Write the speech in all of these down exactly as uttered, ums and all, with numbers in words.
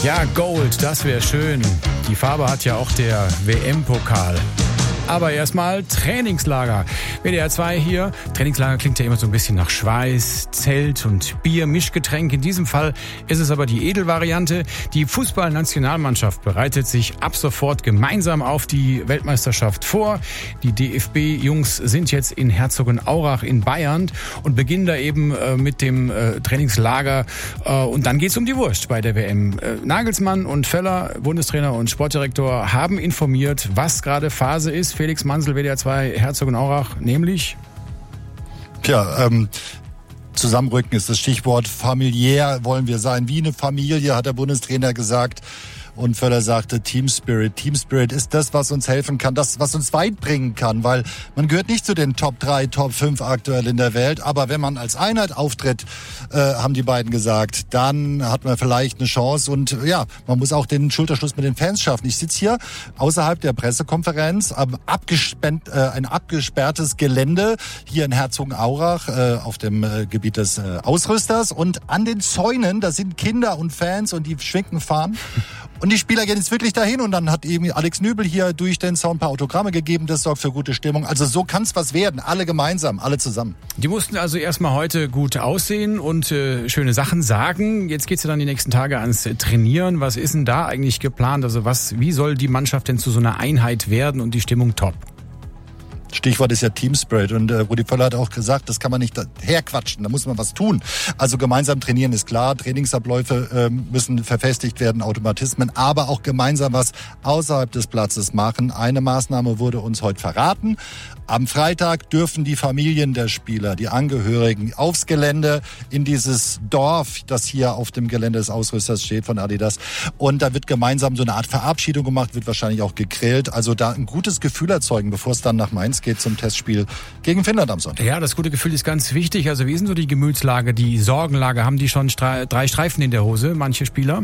Ja, Gold, das wäre schön. Die Farbe hat ja auch der W M-Pokal. Aber erstmal Trainingslager. W D R zwei hier. Trainingslager klingt ja immer so ein bisschen nach Schweiß, Zelt und Bier, Mischgetränk. In diesem Fall ist es aber die Edelvariante. Die Fußballnationalmannschaft bereitet sich ab sofort gemeinsam auf die Weltmeisterschaft vor. Die D F B-Jungs sind jetzt in Herzogenaurach in Bayern und beginnen da eben äh, mit dem äh, Trainingslager. Äh, und dann geht's um die Wurst bei der W M. Äh, Nagelsmann und Völler, Bundestrainer und Sportdirektor, haben informiert, was gerade Phase ist. Felix Mansel, W D R zwei Herzogenaurach, nämlich? Tja, ähm, zusammenrücken ist das Stichwort. Familiär wollen wir sein, wie eine Familie, hat der Bundestrainer gesagt. Und Völler sagte, Team Spirit. Team Spirit ist das, was uns helfen kann, das, was uns weit bringen kann, weil man gehört nicht zu den Top drei, Top fünf aktuell in der Welt. Aber wenn man als Einheit auftritt, äh, haben die beiden gesagt, dann hat man vielleicht eine Chance. Und ja, man muss auch den Schulterschluss mit den Fans schaffen. Ich sitze hier außerhalb der Pressekonferenz, am abgesperrt, äh, ein abgesperrtes Gelände hier in Herzogenaurach äh, auf dem äh, Gebiet des äh, Ausrüsters. Und an den Zäunen, da sind Kinder und Fans und die schwenken Fahnen. Und die Spieler gehen jetzt wirklich dahin und dann hat eben Alex Nübel hier durch den Sound ein paar Autogramme gegeben. Das sorgt für gute Stimmung. Also so kann es was werden. Alle gemeinsam, alle zusammen. Die mussten also erstmal heute gut aussehen und äh, schöne Sachen sagen. Jetzt geht's ja dann die nächsten Tage ans Trainieren. Was ist denn da eigentlich geplant? Also was, wie soll die Mannschaft denn zu so einer Einheit werden und die Stimmung top? Stichwort ist ja Team Spirit und äh, Rudi Völler hat auch gesagt, das kann man nicht herquatschen, da muss man was tun. Also gemeinsam trainieren ist klar, Trainingsabläufe äh, müssen verfestigt werden, Automatismen, aber auch gemeinsam was außerhalb des Platzes machen. Eine Maßnahme wurde uns heute verraten. Am Freitag dürfen die Familien der Spieler, die Angehörigen, aufs Gelände in dieses Dorf, das hier auf dem Gelände des Ausrüsters steht von Adidas. Und da wird gemeinsam so eine Art Verabschiedung gemacht, wird wahrscheinlich auch gegrillt. Also da ein gutes Gefühl erzeugen, bevor es dann nach Mainz geht zum Testspiel gegen Finnland am Sonntag. Ja, das gute Gefühl ist ganz wichtig. Also wie ist denn so die Gemütslage, die Sorgenlage? Haben die schon Stre- drei Streifen in der Hose, manche Spieler?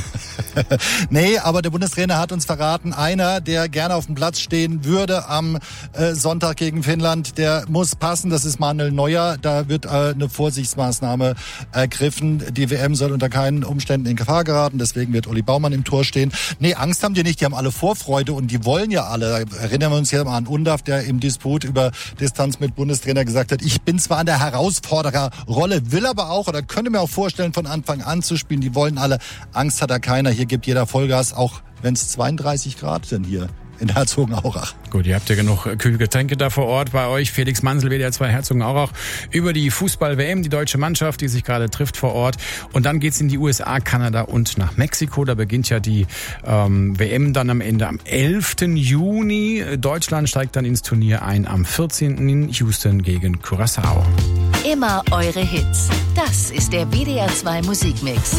Nee, aber der Bundestrainer hat uns verraten, einer, der gerne auf dem Platz stehen würde am äh, Sonntag gegen Finnland, der muss passen. Das ist Manuel Neuer. Da wird äh, eine Vorsichtsmaßnahme ergriffen. Die W M soll unter keinen Umständen in Gefahr geraten. Deswegen wird Uli Baumann im Tor stehen. Nee, Angst haben die nicht. Die haben alle Vorfreude und die wollen ja alle. Erinnern wir uns ja mal an Undav, der im Disput über Distanz mit Bundestrainer gesagt hat, ich bin zwar an der Herausfordererrolle, will aber auch oder könnte mir auch vorstellen, von Anfang an zu spielen. Die wollen alle. Angst hat da keiner. Hier gibt jeder Vollgas, auch wenn es zweiunddreißig Grad sind hier in Herzogenaurach. Gut, ihr habt ja genug kühle Getränke da vor Ort bei euch. Felix Mansel, W D R zwei Herzogenaurach, über die Fußball-W M, die deutsche Mannschaft, die sich gerade trifft vor Ort. Und dann geht's in die U S A, Kanada und nach Mexiko. Da beginnt ja die ähm, W M dann am Ende am elften Juni. Deutschland steigt dann ins Turnier ein am vierzehnten in Houston gegen Curaçao. Immer eure Hits. Das ist der W D R zwei Musikmix.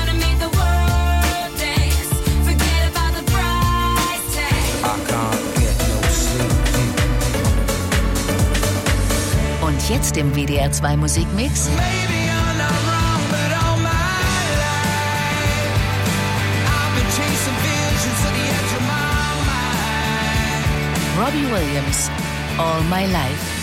Und jetzt im W D R zwei Musikmix Robbie Williams, All My Life.